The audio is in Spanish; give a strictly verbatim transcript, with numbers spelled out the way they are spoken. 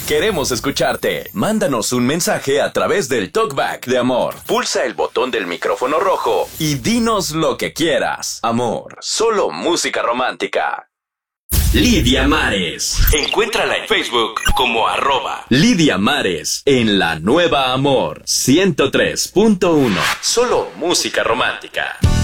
Queremos escucharte. Mándanos un mensaje a través del Talkback de Amor. Pulsa el botón del micrófono rojo y dinos lo que quieras. Amor, solo música romántica. Lidia Mares. Encuéntrala en Facebook como arroba Lidia Mares en la nueva Amor ciento tres punto uno. Solo música romántica.